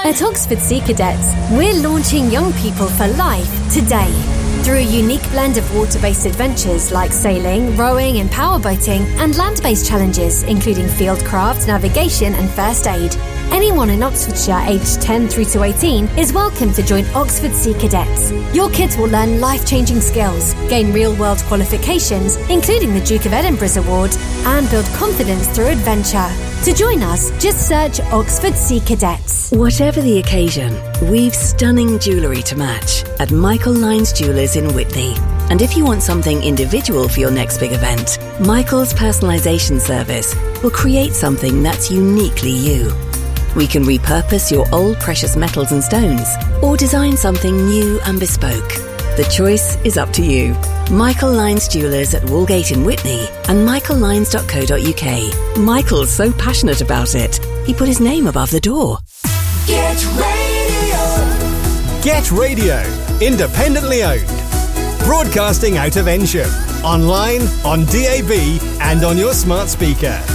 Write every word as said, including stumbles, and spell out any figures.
At Oxford Sea Cadets, we're launching young people for life today. Through a unique blend of water-based adventures like sailing, rowing and powerboating, and land-based challenges including fieldcraft, navigation and first aid. Anyone in Oxfordshire aged ten through to eighteen is welcome to join Oxford Sea Cadets. Your kids will learn life-changing skills, gain real-world qualifications, including the Duke of Edinburgh's Award, and build confidence through adventure. To join us, just search Oxford Sea Cadets. Whatever the occasion, we've stunning jewellery to match at Michael Lyons Jewellers in Whitney. And if you want something individual for your next big event, Michael's personalisation service will create something that's uniquely you. We can repurpose your old precious metals and stones or design something new and bespoke. The choice is up to you. Michael Lyons Jewellers at Woolgate in Whitney and michael lyons dot co dot uk. Michael's so passionate about it, he put his name above the door. Get Radio. Get Radio. Independently owned. Broadcasting out of Ensham. Online, on D A B and on your smart speaker.